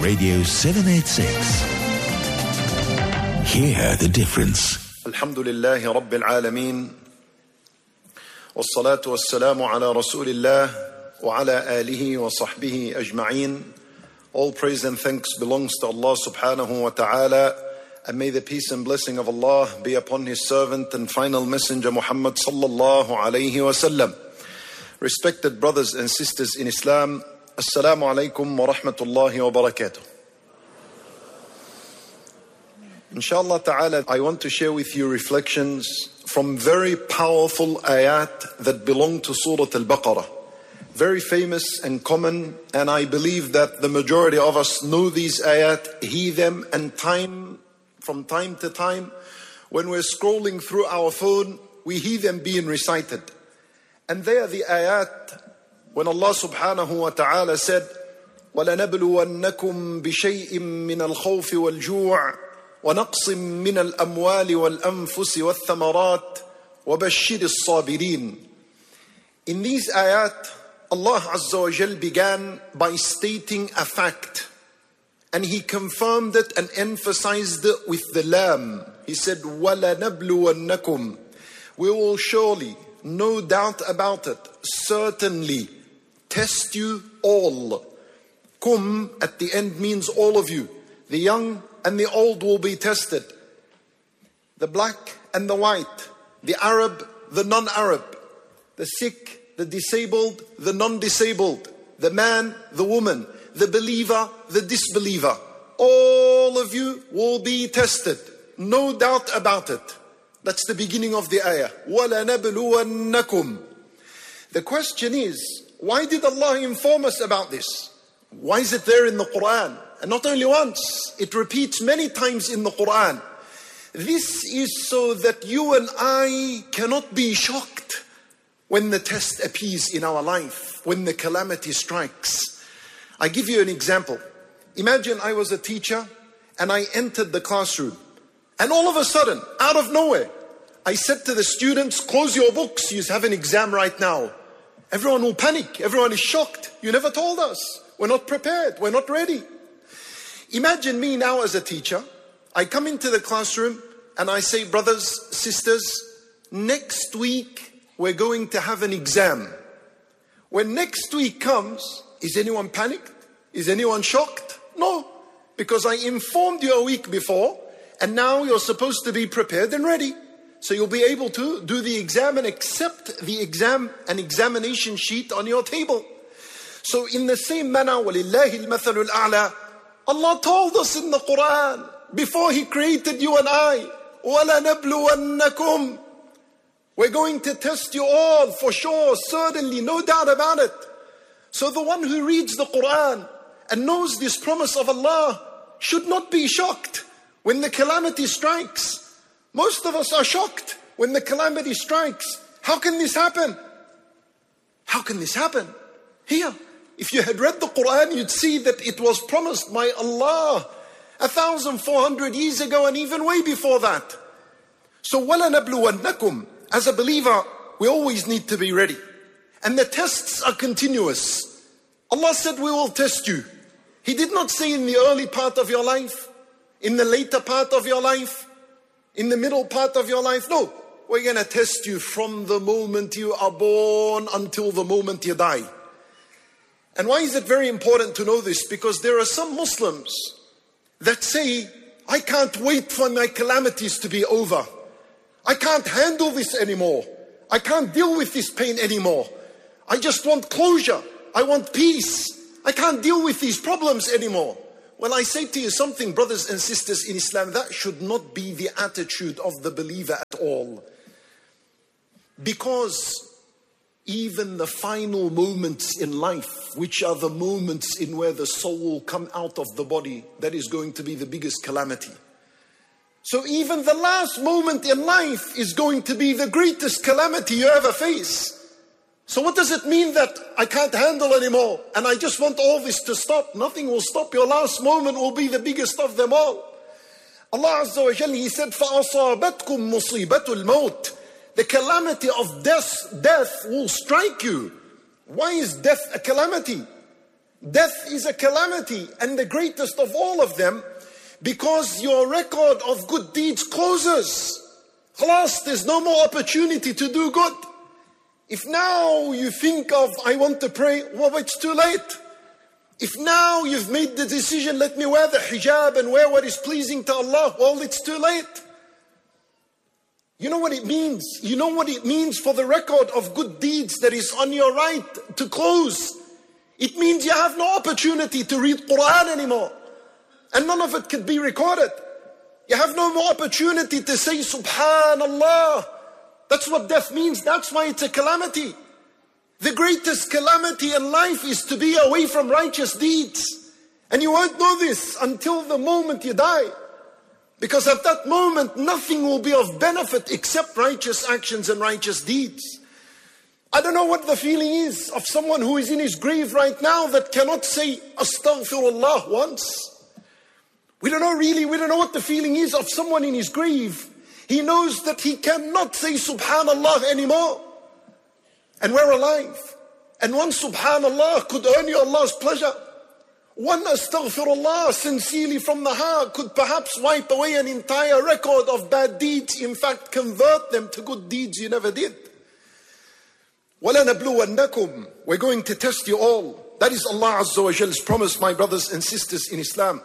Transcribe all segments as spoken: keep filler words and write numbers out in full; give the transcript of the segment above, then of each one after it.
Radio seven eighty-six. Hear the difference. Alhamdulillahi Rabbil Alameen. والصلاة والسلام على رسول الله وعلى آله وصحبه أجمعين. All praise and thanks belongs to Allah subhanahu wa ta'ala, and may the peace and blessing of Allah be upon His servant and final messenger Muhammad sallallahu alayhi wa sallam. Respected brothers and sisters in Islam, Assalamu alaikum wa rahmatullahi wa barakatuh. Inshallah ta'ala, I want to share with you reflections from very powerful ayat that belong to Surah Al-Baqarah. Very famous and common, and I believe that the majority of us know these ayat, hear them, and time from time to time, when we're scrolling through our phone, we hear them being recited. And they are the ayat when Allah subhanahu wa ta'ala said, وَلَنَبْلُوَنَّكُمْ بِشَيْءٍ مِّنَ الْخَوْفِ وَالْجُوعِ وَنَقْصٍ مِّنَ الْأَمْوَالِ وَالْأَنفُسِ وَالثَّمَرَاتِ وَبَشِّرِ الصَّابِرِينَ. In these ayat, Allah Azza wa Jal began by stating a fact, and He confirmed it and emphasized it with the lam. He said, وَلَنَبْلُوَنَّكُمْ. We will surely, no doubt about it, certainly test you all. Kum at the end means all of you. The young and the old will be tested. The black and the white. The Arab, the non-Arab. The sick, the disabled, the non-disabled. The man, the woman. The believer, the disbeliever. All of you will be tested. No doubt about it. That's the beginning of the ayah. وَلَنَبْلُوَنَّكُمْ. The question is, why did Allah inform us about this? Why is it there in the Quran? And not only once, it repeats many times in the Quran. This is so that you and I cannot be shocked when the test appears in our life, when the calamity strikes. I give you an example. Imagine I was a teacher and I entered the classroom. And all of a sudden, out of nowhere, I said to the students, close your books, you have an exam right now. Everyone will panic, everyone is shocked. You never told us. We're not prepared, we're not ready. Imagine me now as a teacher. I come into the classroom and I say, brothers, sisters, next week we're going to have an exam. When next week comes, is anyone panicked? Is anyone shocked? No, because I informed you a week before, and now you're supposed to be prepared and ready. So you'll be able to do the exam and accept the exam and examination sheet on your table. So in the same manner, وَلِلَّهِ الْمَثَلُ الْأَعْلَى, Allah told us in the Quran, before He created you and I, وَلَنَبْلُوَنَّكُمْ. We're going to test you all for sure, certainly, no doubt about it. So the one who reads the Quran and knows this promise of Allah should not be shocked when the calamity strikes. Most of us are shocked when the calamity strikes. How can this happen? How can this happen? Here, if you had read the Quran, you'd see that it was promised by Allah a thousand four hundred years ago and even way before that. So, وَلَنَبْلُوَنَّكُمْ. As a believer, we always need to be ready. And the tests are continuous. Allah said we will test you. He did not say in the early part of your life, in the later part of your life, in the middle part of your life. No, we're going to test you from the moment you are born until the moment you die. And why is it very important to know this? Because there are some Muslims that say, I can't wait for my calamities to be over. I can't handle this anymore. I can't deal with this pain anymore. I just want closure. I want peace. I can't deal with these problems anymore. Well, I say to you something, brothers and sisters in Islam, that should not be the attitude of the believer at all. Because even the final moments in life, which are the moments in where the soul will come out of the body, that is going to be the biggest calamity. So even the last moment in life is going to be the greatest calamity you ever face. So what does it mean that I can't handle anymore and I just want all this to stop? Nothing will stop. Your last moment will be the biggest of them all. Allah Azza wa Jalla, He said, فَأَصَابَتْكُمْ مُصِيبَةُ الْمَوْتِ. The calamity of death, death will strike you. Why is death a calamity? Death is a calamity, and the greatest of all of them, because your record of good deeds closes. Khalas, there's no more opportunity to do good. If now you think of, I want to pray, well, it's too late. If now you've made the decision, let me wear the hijab and wear what is pleasing to Allah, well, it's too late. You know what it means? You know what it means for the record of good deeds that is on your right to close? It means you have no opportunity to read Quran anymore. And none of it could be recorded. You have no more opportunity to say Subhanallah. That's what death means. That's why it's a calamity. The greatest calamity in life is to be away from righteous deeds. And you won't know this until the moment you die. Because at that moment, nothing will be of benefit except righteous actions and righteous deeds. I don't know what the feeling is of someone who is in his grave right now that cannot say Astaghfirullah once. We don't know really, we don't know what the feeling is of someone in his grave. He knows that he cannot say Subhanallah anymore. And we're alive. And one Subhanallah could earn you Allah's pleasure. One Astaghfirullah sincerely from the heart could perhaps wipe away an entire record of bad deeds. In fact, convert them to good deeds you never did. وَلَنَبْلُوَنَّكُمْ We're going to test you all. That is Allah Azza wa Jall's promise, my brothers and sisters in Islam.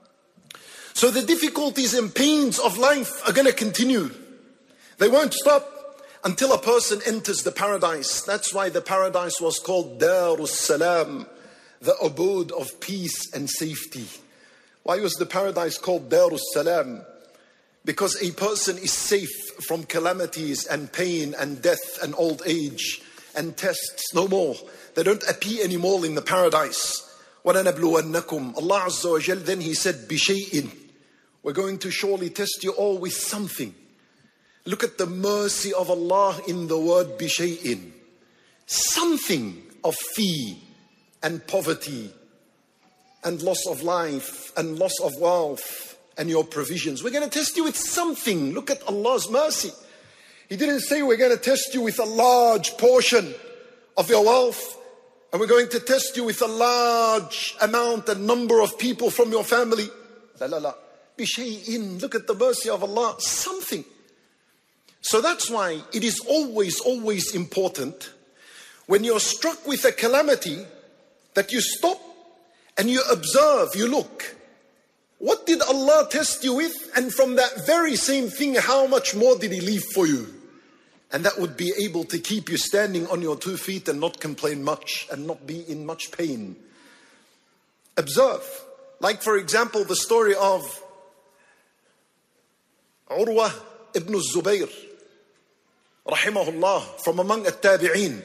So the difficulties and pains of life are going to continue. They won't stop until a person enters the paradise. That's why the paradise was called Darus Salam, the abode of peace and safety. Why was the paradise called Darus Salam? Because a person is safe from calamities and pain and death and old age and tests no more. They don't appear anymore in the paradise. وَلَنَبْلُوَنَّكُمْ Allah Azza wa Jal, then He said, بِشَيْءٍ We're going to surely test you all with something. Look at the mercy of Allah in the word بِشَيْءٍ. Something of fee and poverty and loss of life and loss of wealth and your provisions. We're going to test you with something. Look at Allah's mercy. He didn't say we're going to test you with a large portion of your wealth and we're going to test you with a large amount and number of people from your family. La la la. Bishay'in. Look at the mercy of Allah. Something. So that's why it is always, always important when you're struck with a calamity that you stop and you observe, you look. What did Allah test you with? And from that very same thing, how much more did He leave for you? And that would be able to keep you standing on your two feet and not complain much and not be in much pain. Observe. Like for example, the story of Urwa ibn Zubayr, rahimahullah, from among at-tabi'een.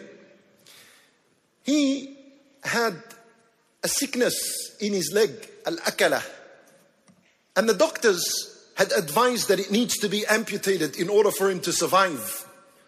He had a sickness in his leg, al-akala. And the doctors had advised that it needs to be amputated in order for him to survive.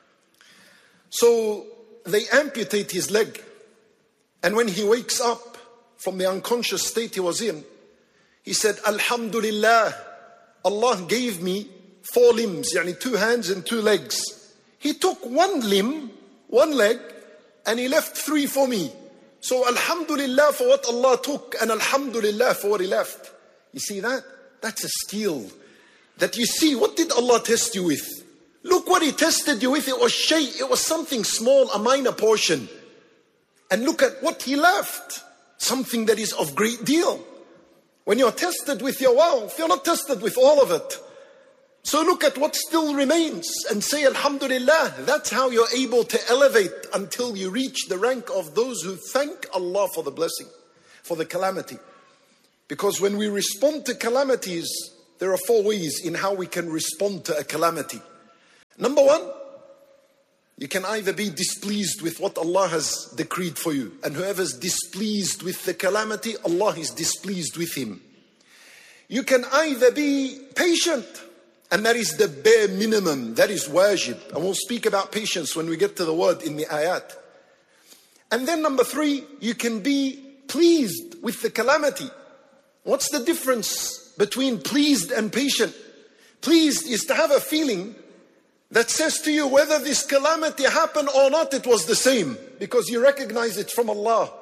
So they amputate his leg. And when he wakes up from the unconscious state he was in, he said, Alhamdulillah, Allah gave me four limbs, yani two hands and two legs. He took one limb, one leg, and He left three for me. So Alhamdulillah for what Allah took and Alhamdulillah for what He left. You see that? That's a skill. That you see, what did Allah test you with? Look what He tested you with. It was shay, it was something small, a minor portion. And look at what He left. Something that is of great deal. When you're tested with your wealth, you're not tested with all of it. So look at what still remains and say Alhamdulillah. That's how you're able to elevate until you reach the rank of those who thank Allah for the blessing, for the calamity. Because when we respond to calamities, there are four ways in how we can respond to a calamity. Number one, you can either be displeased with what Allah has decreed for you. And whoever's displeased with the calamity, Allah is displeased with him. You can either be patient. And that is the bare minimum. That is wajib. And we'll speak about patience when we get to the word in the ayat. And then number three, you can be pleased with the calamity. What's the difference between pleased and patient? Pleased is to have a feeling that says to you whether this calamity happened or not, it was the same. Because you recognize it from Allah.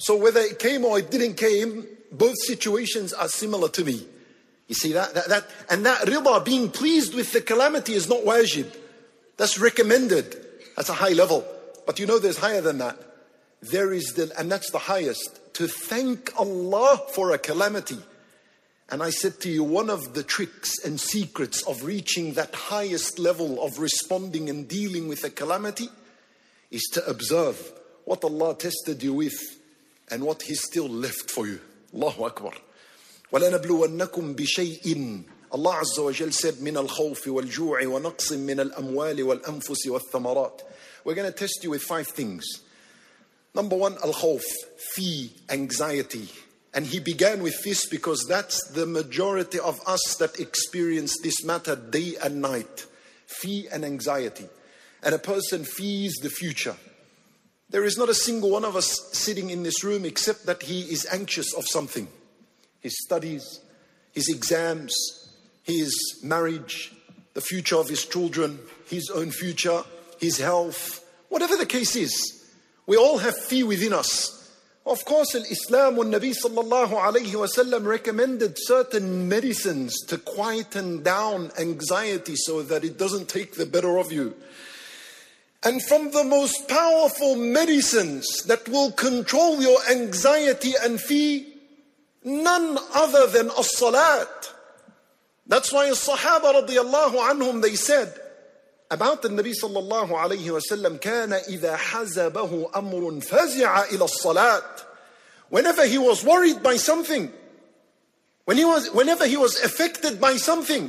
So whether it came or it didn't came, both situations are similar to me. You see that? that, that and that rida, being pleased with the calamity, is not wajib. That's recommended. That's a high level. But you know there's higher than that. There is the, and that's the highest, to thank Allah for a calamity. And I said to you, one of the tricks and secrets of reaching that highest level of responding and dealing with a calamity is to observe what Allah tested you with and what He still left for you. Allahu Akbar. وَلَنَبْلُوَنَّكُمْ بِشَيْءٍ. Allah Azza wa Jal said, مِنَ الْخَوْفِ وَالْجُوعِ وَنَقْصٍ مِنَ الْأَمْوَالِ وَالْأَنفُسِ وَالثَّمَرَاتِ. We're going to test you with five things. Number one, al-khawf, fear, anxiety. And he began with this because that's the majority of us that experience this matter day and night. Fear and anxiety. And a person fears the future. There is not a single one of us sitting in this room except that he is anxious of something. His studies, his exams, his marriage, the future of his children, his own future, his health, whatever the case is. We all have fear within us. Of course, Islam and Nabi sallallahu alayhi wa sallam recommended certain medicines to quieten down anxiety so that it doesn't take the better of you. And from the most powerful medicines that will control your anxiety and fear, none other than as-salat. That's why as-sahaba radiyallahu anhum, they said about the Nabi sallallahu alayhi wa sallam, كَانَ إِذَا حَزَبَهُ أَمْرٌ فَزِعَ إِلَى الصَّلَاةِ. Whenever he was worried by something, when he was, whenever he was affected by something,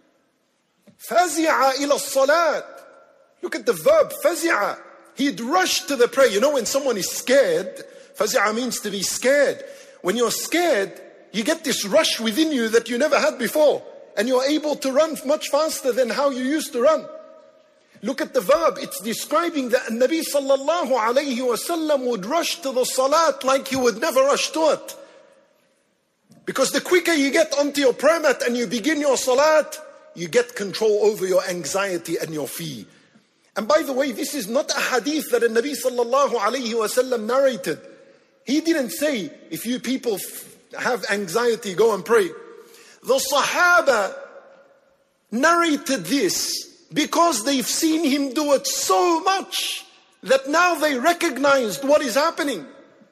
فَزِعَ إِلَى الصَّلَاةِ. Look at the verb, فَزِعَ. He'd rush to the prayer. You know when someone is scared, فَزِعَ means to be scared. When you're scared, you get this rush within you that you never had before. And you're able to run much faster than how you used to run. Look at the verb. It's describing that Nabi sallallahu alayhi wa sallam would rush to the salat like he would never rush to it. Because the quicker you get onto your prayer mat and you begin your salat, you get control over your anxiety and your fear. And by the way, this is not a hadith that the Nabi sallallahu alayhi wa sallam narrated. He didn't say, if you people have anxiety, go and pray. The Sahaba narrated this because they've seen him do it so much that now they recognized what is happening.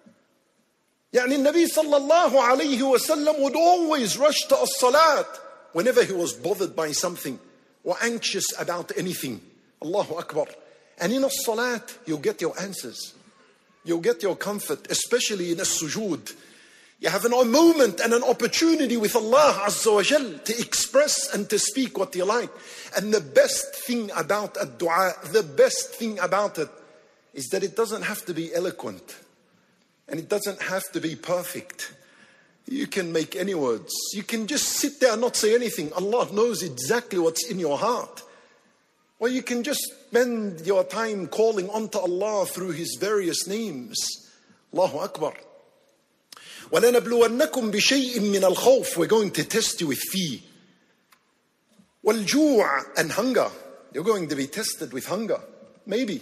Yani Nabi sallallahu alayhi wa sallam would always rush to as-salat whenever he was bothered by something or anxious about anything. Allahu Akbar. And in as-salat, you'll get your answers. You'll get your comfort, especially in as-sujood. You have an, a moment and an opportunity with Allah Azza wa Jal to express and to speak what you like. And the best thing about a dua, the best thing about it is that it doesn't have to be eloquent. And it doesn't have to be perfect. You can make any words. You can just sit there and not say anything. Allah knows exactly what's in your heart. Or you can just spend your time calling onto Allah through His various names. Allahu Akbar. وَلَنَبْلُوَنَّكُمْ بِشَيْءٍ مِّنَ الْخَوْفِ. We're going to test you with fear. وَالْجُوعَ, and hunger. You're going to be tested with hunger. Maybe.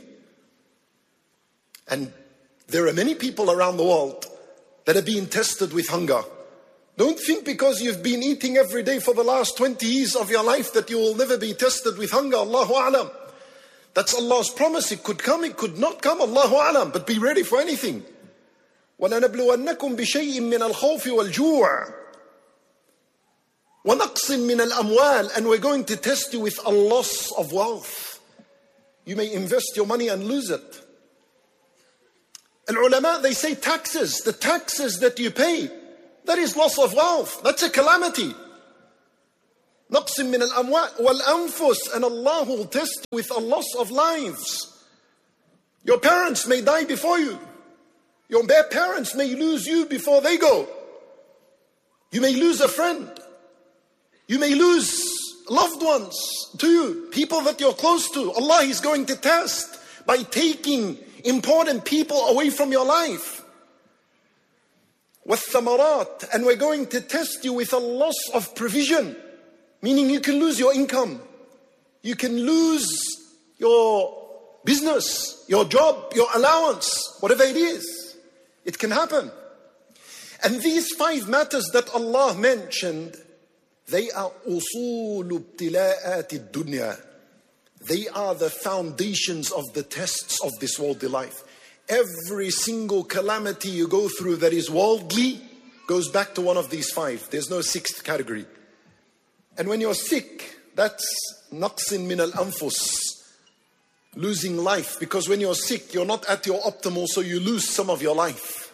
And there are many people around the world that are being tested with hunger. Don't think because you've been eating every day for the last twenty years of your life that you will never be tested with hunger. Allahu A'lam. That's Allah's promise. It could come, it could not come. Allahu A'lam. But be ready for anything. وَلَنَبْلُوَنَّكُمْ بِشَيْءٍ مِّنَ الْخَوْفِ وَالْجُوعِ وَنَقْصٍ مِّنَ الْأَمْوَالِ. And we're going to test you with a loss of wealth. You may invest your money and lose it. Al-ulama, they say taxes, the taxes that you pay, that is loss of wealth. That's a calamity. نَقْصٍ مِّنَ الْأَمْوَالِ وَالْأَنفُسِ. And Allah will test you with a loss of lives. Your parents may die before you. Your parents may lose you before they go. You may lose a friend. You may lose loved ones to you, people that you're close to. Allah is going to test by taking important people away from your life. وَالثَّمَرَاتِ. And we're going to test you with a loss of provision. Meaning you can lose your income. You can lose your business, your job, your allowance, whatever it is. It can happen. And these five matters that Allah mentioned, they are usul ibtila'at ad-dunya. They are the foundations of the tests of this worldly life. Every single calamity you go through that is worldly goes back to one of these five. There's no sixth category. And when you're sick, that's naqsin min al-anfus, losing life. Because when you're sick, you're not at your optimal, so you lose some of your life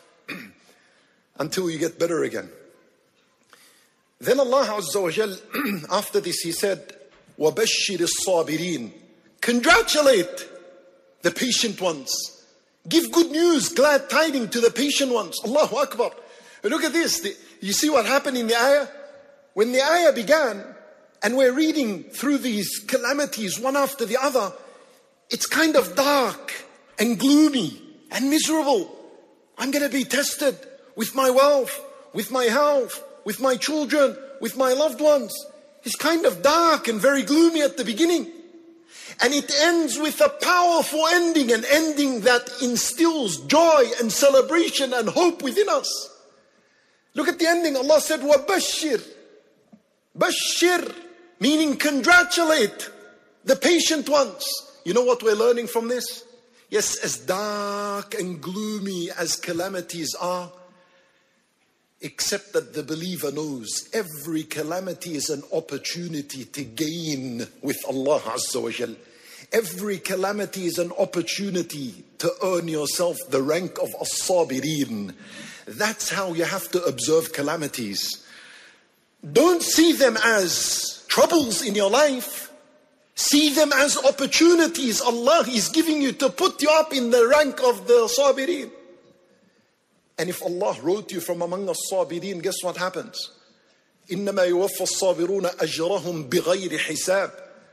until you get better again. Then Allah Azza wa Jal, after this, He said, وَبَشِّرِ الصَّابِرِينَ. Congratulate the patient ones. Give good news, glad tidings to the patient ones. Allahu Akbar. Look at this. The, you see what happened in the ayah? When the ayah began, and we're reading through these calamities one after the other, it's kind of dark and gloomy and miserable. I'm going to be tested with my wealth, with my health, with my children, with my loved ones. It's kind of dark and very gloomy at the beginning. And it ends with a powerful ending, an ending that instills joy and celebration and hope within us. Look at the ending. Allah said, وَبَشِّرْ. Bashir, meaning congratulate the patient ones. You know what we're learning from this? Yes, as dark and gloomy as calamities are, except that the believer knows every calamity is an opportunity to gain with Allah Azza wa Jal. Every calamity is an opportunity to earn yourself the rank of as-sabirin. That's how you have to observe calamities. Don't see them as troubles in your life. See them as opportunities Allah is giving you to put you up in the rank of the sabirin. And if Allah wrote you from among the sabirin, guess what happens? إِنَّمَا يُوَفَّى الصَّابِرُونَ أَجْرَهُمْ بِغَيْرِ حِسَابٍ.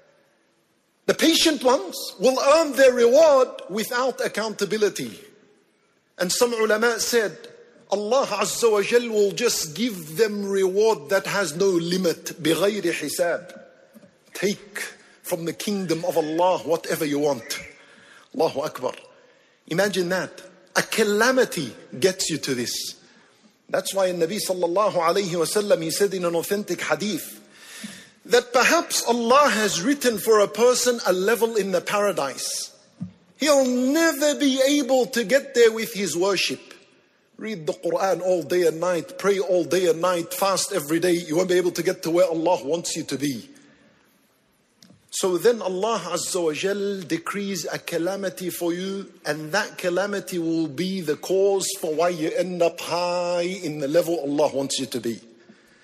The patient ones will earn their reward without accountability. And some ulama said, Allah Azza wa Jal will just give them reward that has no limit. بِغَيْرِ حِسَابٍ. Take from the kingdom of Allah whatever you want. Allahu Akbar. Imagine that. A calamity gets you to this. That's why Nabi sallallahu alayhi wa sallam, he said in an authentic hadith, that perhaps Allah has written for a person a level in the paradise. He'll never be able to get there with his worship. Read the Quran all day and night, pray all day and night, fast every day. You won't be able to get to where Allah wants you to be. So then Allah Azza wa Jal decrees a calamity for you, and that calamity will be the cause for why you end up high in the level Allah wants you to be.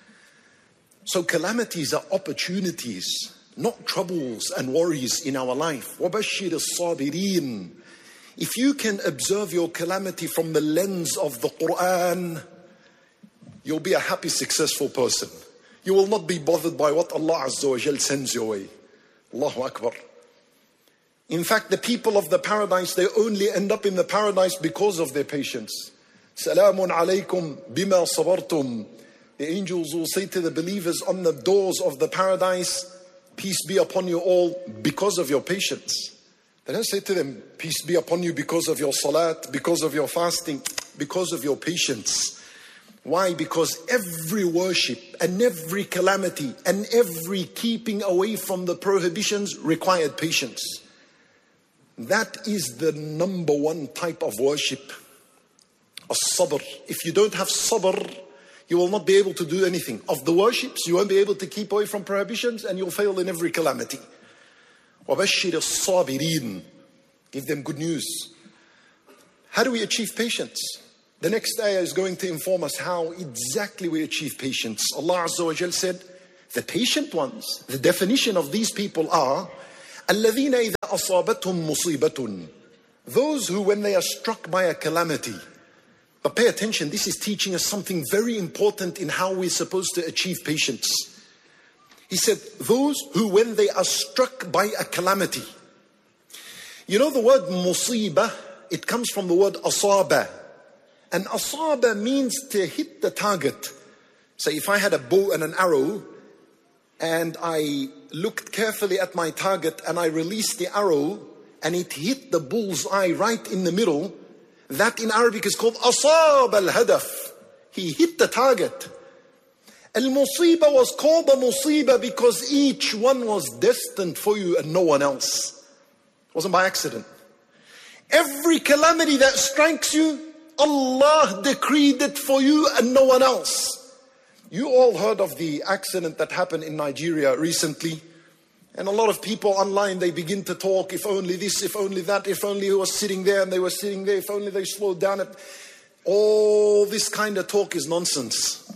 So calamities are opportunities, not troubles and worries in our life. وَبَشِّرِ الصَّابِرِينَ. If you can observe your calamity from the lens of the Quran, you'll be a happy, successful person. You will not be bothered by what Allah Azza wa Jal sends your way. Allahu Akbar. In fact, the people of the paradise, they only end up in the paradise because of their patience. Salamun alaykum bima sabartum. The angels will say to the believers on the doors of the paradise, peace be upon you all because of your patience. They don't say to them, peace be upon you because of your salat, because of your fasting, because of your patience. Why? Because every worship and every calamity and every keeping away from the prohibitions required patience. That is the number one type of worship. As-sabr. If you don't have sabr, you will not be able to do anything. Of the worships, you won't be able to keep away from prohibitions, and you'll fail in every calamity. وَبَشِّرِ الصَّابِرِينَ. Give them good news. How do we achieve patience? The next ayah is going to inform us how exactly we achieve patience. Allah Azza wa Jal said, the patient ones, the definition of these people are الَّذِينَ إِذَا أَصَابَتْهُمْ مُصِيبَةٌ. Those who, when they are struck by a calamity. But pay attention, this is teaching us something very important in how we're supposed to achieve patience. He said, those who, when they are struck by a calamity. You know the word musibah, it comes from the word asaba. And asaba means to hit the target. So if I had a bow and an arrow, and I looked carefully at my target, and I released the arrow, and it hit the bull's eye right in the middle, That in Arabic is called asab al-hadaf. He hit the target. Al-musiba was called a musiba because each one was destined for you and no one else. It wasn't by accident. Every calamity that strikes you, Allah decreed it for you and no one else. You all heard of the accident that happened in Nigeria recently. And a lot of people online, they begin to talk, if only this, if only that, if only he was sitting there and they were sitting there, if only they slowed down. It. All this kind of talk is nonsense.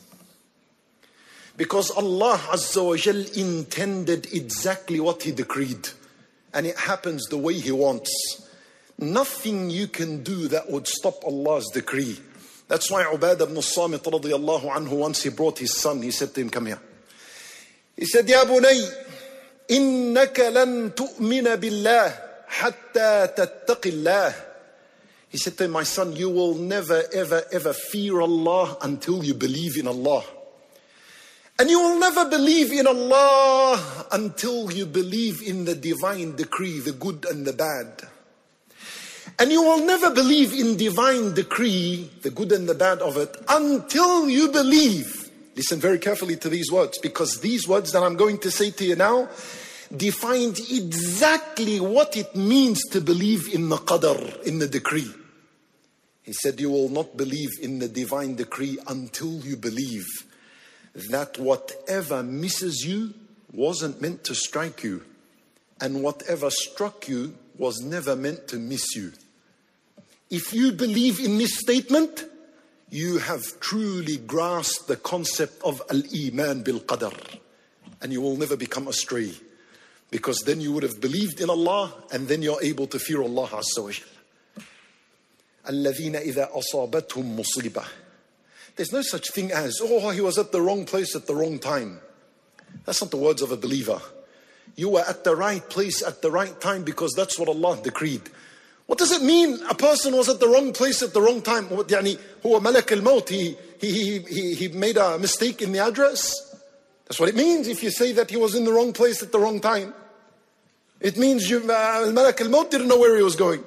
Because Allah Azza wa Jal intended exactly what He decreed. And it happens the way He wants. Nothing you can do that would stop Allah's decree. That's why Ubadah ibn Samit radiyallahu anhu, once he brought his son, he said to him, come here. He said, Ya bunay, إنك لن تؤمن بالله حتى تتق الله. He said to him, my son, you will never, ever, ever fear Allah until you believe in Allah. And you will never believe in Allah until you believe in the divine decree, the good and the bad. And you will never believe in divine decree, the good and the bad of it, until you believe. Listen very carefully to these words, because these words that I'm going to say to you now defined exactly what it means to believe in the qadr, in the decree. He said, you will not believe in the divine decree until you believe that whatever misses you wasn't meant to strike you, and whatever struck you was never meant to miss you. If you believe in this statement, you have truly grasped the concept of al-iman bil-qadr, and you will never become astray, because then you would have believed in Allah, and then you're able to fear Allah Azza wa Jal. الَّذِينَ إِذَا أَصَابَتْهُمْ مُصِيبَةٌ. There's no such thing as, oh, he was at the wrong place at the wrong time. That's not the words of a believer. You were at the right place at the right time because that's what Allah decreed. What does it mean a person was at the wrong place at the wrong time? يعني هو ملك الموت. He, he, he, he made a mistake in the address. That's what it means if you say that he was in the wrong place at the wrong time. It means you, uh, Malak al-Maut didn't know where he was going.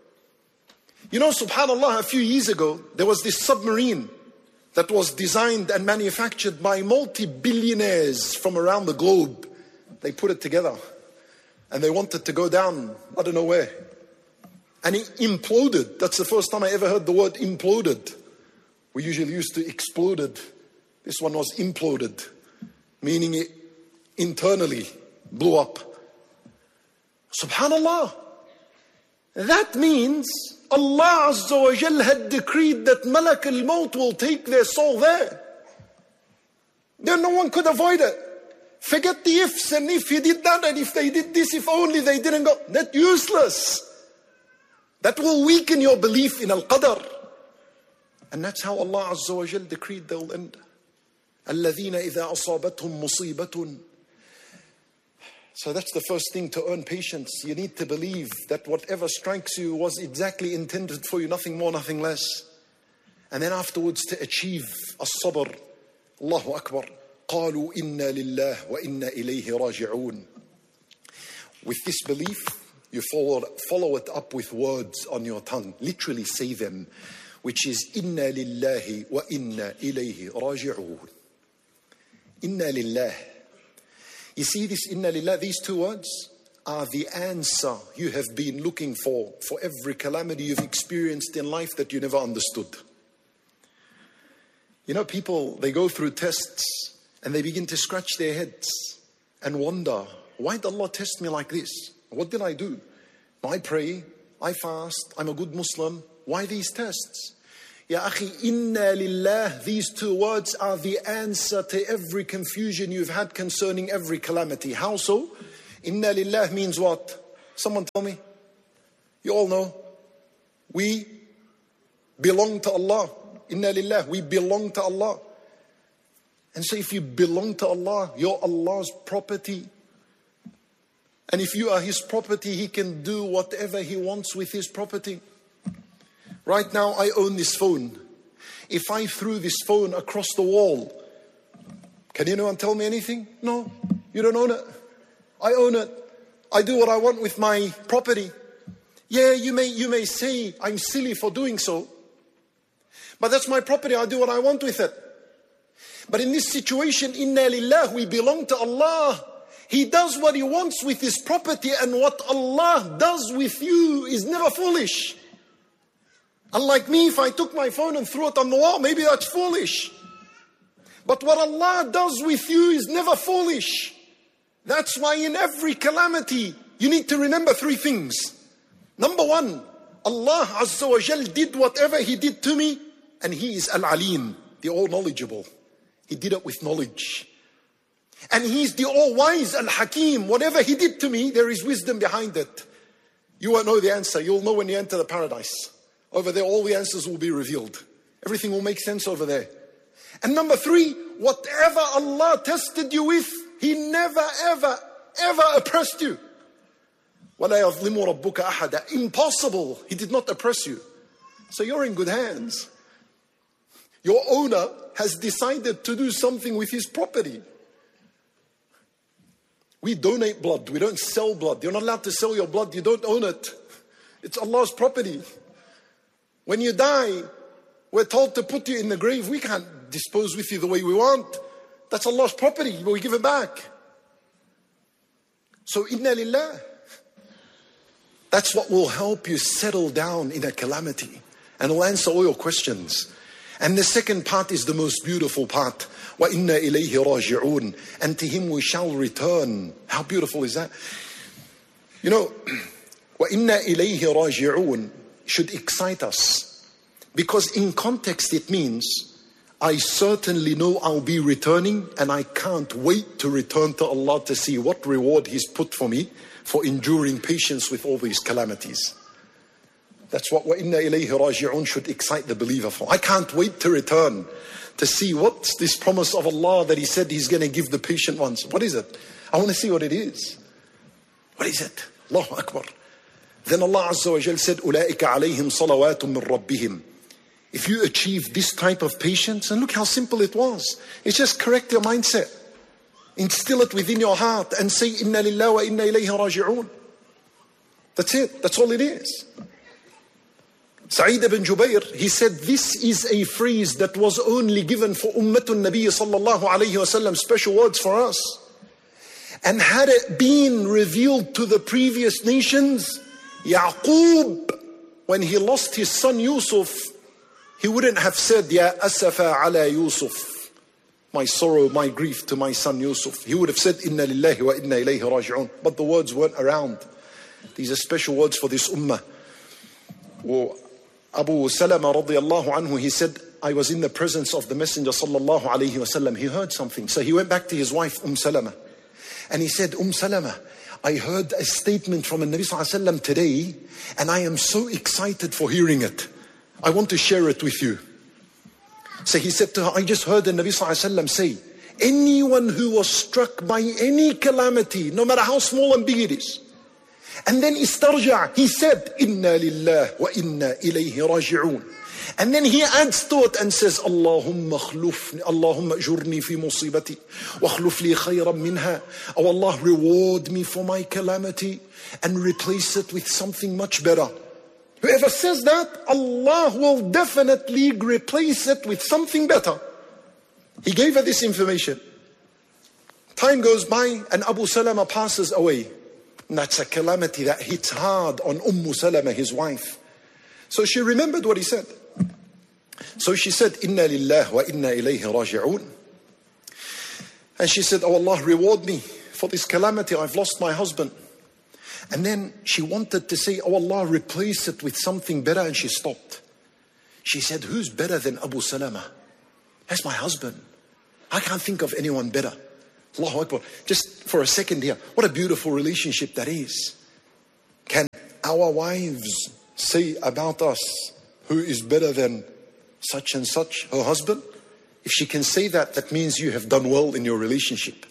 You know, subhanAllah, a few years ago, there was this submarine that was designed and manufactured by multi-billionaires from around the globe. They put it together and they wanted to go down, I don't know where. And it imploded. That's the first time I ever heard the word imploded. We usually used to exploded. This one was imploded, meaning it internally blew up. Subhanallah. That means Allah Azza wa Jal had decreed that Malak al-Maut will take their soul there. Then no one could avoid it. Forget the ifs, and if he did that, and if they did this, if only they didn't go. That's useless. That will weaken your belief in al-qadr. And that's how Allah Azza wa Jal decreed they'll end. الَّذِينَ إِذَا أَصَابَتْهُمْ مُصِيبَةٌ. So that's the first thing, to earn patience. You need to believe that whatever strikes you was exactly intended for you, nothing more, nothing less. And then afterwards to achieve as-sabr. Allahu Akbar. قَالُوا إِنَّا لِلَّهِ وَإِنَّا إِلَيْهِ رَاجِعُونَ. With this belief, you follow, follow it up with words on your tongue. Literally say them, which is إِنَّا لِلَّهِ وَإِنَّا إِلَيْهِ رَاجِعُونَ. إِنَّا لِلَّهِ. You see this inna lillah, these two words are the answer you have been looking for, for every calamity you've experienced in life that you never understood. You know, people, they go through tests and they begin to scratch their heads and wonder, why did Allah test me like this? What did I do? I pray, I fast, I'm a good Muslim. Why these tests? Ya akhi, inna lillah, these two words are the answer to every confusion you've had concerning every calamity. How so? Inna lillah means what? Someone tell me. You all know. We belong to Allah. Inna lillah, we belong to Allah. And so if you belong to Allah, you're Allah's property. And if you are His property, He can do whatever He wants with His property. Right now, I own this phone. If I threw this phone across the wall, can anyone tell me anything? No, you don't own it. I own it. I do what I want with my property. Yeah, you may, you may say, I'm silly for doing so. But that's my property, I do what I want with it. But in this situation, inna lillah, we belong to Allah. He does what He wants with His property, and what Allah does with you is never foolish. Unlike me, if I took my phone and threw it on the wall, maybe that's foolish. But what Allah does with you is never foolish. That's why in every calamity, you need to remember three things. Number one, Allah Azza wa Jal did whatever He did to me, and He is Al-Alim, the all-knowledgeable. He did it with knowledge. And He's the all-wise Al-Hakim. Whatever He did to me, there is wisdom behind it. You won't know the answer. You'll know when you enter the paradise. Over there, all the answers will be revealed. Everything will make sense over there. And number three, whatever Allah tested you with, He never, ever, ever oppressed you. وَلَا يَظْلِمُ رَبُّكَ أَحَدًا. Impossible. He did not oppress you. So you're in good hands. Your owner has decided to do something with his property. We donate blood. We don't sell blood. You're not allowed to sell your blood. You don't own it. It's Allah's property. When you die, we're told to put you in the grave. We can't dispose with you the way we want. That's Allah's property, but we give it back. So, inna lillah. That's what will help you settle down in a calamity, and will answer all your questions. And the second part is the most beautiful part. وَإِنَّا إِلَيْهِ رَاجِعُونَ. And to Him we shall return. How beautiful is that? You know, وَإِنَّا إِلَيْهِ رَاجِعُونَ should excite us. Because in context it means, I certainly know I'll be returning, and I can't wait to return to Allah to see what reward He's put for me for enduring patience with all these calamities. That's what وَإِنَّا إِلَيْهِ رَاجِعُونَ should excite the believer for. I can't wait to return to see what's this promise of Allah that He said He's going to give the patient ones. What is it? I want to see what it is. What is it? Allahu Akbar. Then Allah Azza wa Jal said, أُولَٰئِكَ عَلَيْهِمْ صَلَوَاتٌ مِّن رَبِّهِمْ. If you achieve this type of patience, and look how simple it was. It's just correct your mindset. Instill it within your heart and say, Inna lillah wa inna ilayhi raji'un. That's it. That's all it is. Sa'id ibn Jubayr, he said, this is a phrase that was only given for Ummatun Nabi sallallahu alayhi wa sallam, special words for us. And had it been revealed to the previous nations, Yaqub, when he lost his son Yusuf, he wouldn't have said, Ya asafa ala Yusuf. My sorrow, my grief to my son Yusuf. He would have said, Inna lillahi wa inna ilayhi raji'un. But the words weren't around. These are special words for this ummah. Well, Abu Salama radiallahu anhu, he said, I was in the presence of the Messenger sallallahu alayhi wa sallam. He heard something. So he went back to his wife, Umm Salama. And he said, Umm Salama, I heard a statement from the Nabi sallallahu alayhi wa sallam today, and I am so excited for hearing it. I want to share it with you. So he said to her, I just heard the Nabi sallallahu alayhi wa sallam say, anyone who was struck by any calamity, no matter how small and big it is, and then istarja, he said, Inna lillah wa inna ilayhi raji'un. And then he adds to it and says, Allahumma khlufni, Allahumma ajurni fi musibati, wa khluf li khayran minha. Oh Allah, reward me for my calamity and replace it with something much better. Whoever says that, Allah will definitely replace it with something better. He gave her this information. Time goes by and Abu Salama passes away. And that's a calamity that hits hard on Umm Salama, his wife. So she remembered what he said. So she said, Inna lillah wa inna ilayhi raji'un. And she said, oh Allah, reward me for this calamity. I've lost my husband. And then she wanted to say, oh Allah, replace it with something better. And she stopped. She said, who's better than Abu Salama? That's my husband. I can't think of anyone better. Allahu Akbar. Just for a second here, what a beautiful relationship that is. Can our wives say about us, who is better than such and such, her husband? If she can say that, that means you have done well in your relationship.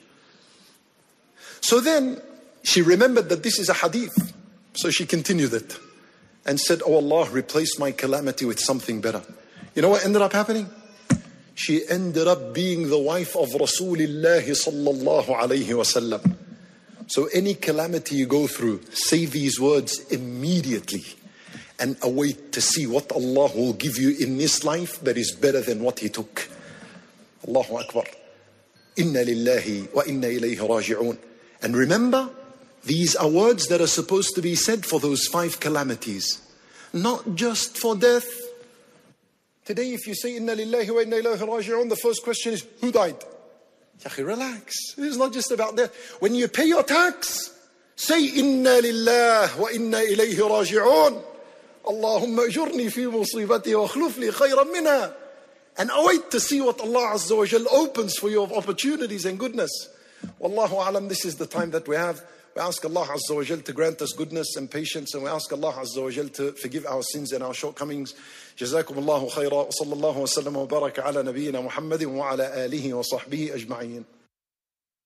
So then she remembered that this is a hadith. So she continued it and said, oh Allah, replace my calamity with something better. You know what ended up happening? She ended up being the wife of Rasulullah sallallahu alayhi wa sallam. So any calamity you go through, say these words immediately and await to see what Allah will give you in this life that is better than what He took. Allahu Akbar. Inna lillahi wa inna ilayhi raji'un. And remember, these are words that are supposed to be said for those five calamities, not just for death. Today, if you say Inna lillahi wa inna ilayhi raji'un, the first question is, who died? Yakhi, relax. It's not just about that. When you pay your tax, say Inna lillahi wa inna ilayhi raji'un. Allahumma ajurni fi musibati wa akhluf li khayran minha. And await to see what Allah Azza wa Jal opens for you of opportunities and goodness. Wallahu alam, this is the time that we have. We ask Allah Azza wa Jal to grant us goodness and patience, and we ask Allah Azza wa Jal to forgive our sins and our shortcomings. جزاكم الله خيرا وصلى الله وسلم وبارك على نبينا محمد وعلى آله وصحبه أجمعين.